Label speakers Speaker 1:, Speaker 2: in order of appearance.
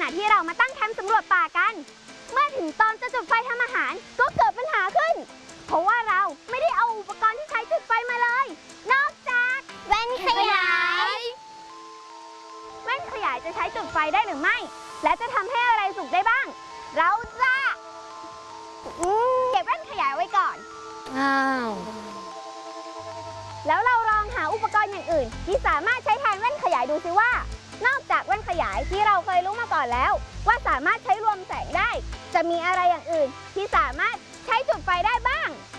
Speaker 1: ะที่เรามาตั้งแคมป์สำรวจป่ากันเมื่อถึงตอนจะจุดไฟทำอาหารก็เกิดปัญหาขึ้นเพราะว่าเราไม่ได้เอาอุปกรณ์ที่ใช้จุดไฟมาเลยนอกจากแว่นขยายแว่นขยายจะใช้จุดไฟได้หรือไม่และจะทำให้อะไรสุกได้บ้างเราจะเก็บแว่นขยายไว้ก่อนแล้วเราลองหาอุปกรณ์อย่างอื่นที่สามารถใช้แทนแว่นขยายดูสิว่านอกจากแว่นขยายที่เราเคยรู้มาก่อนแล้วว่าสามารถใช้รวมแสงได้จะมีอะไรอย่างอื่นที่สามารถใช้จุดไฟได้บ้าง